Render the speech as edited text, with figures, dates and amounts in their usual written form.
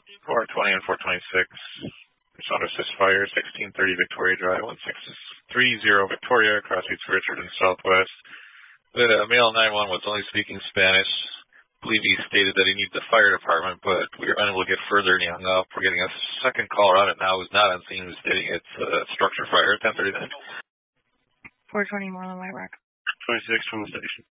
420 and 426. Responder assist fire, 1630 Victoria Drive, 1630 Victoria, crossfeeds Richard in Southwest. The male 911 was only speaking Spanish. I believe he stated that he needs the fire department, but we were unable to get further and he hung up. We're getting a second caller on it now who's not on scene, who's stating it's structure fire, 1039. 420 Moreland White Rock. 26 from the station.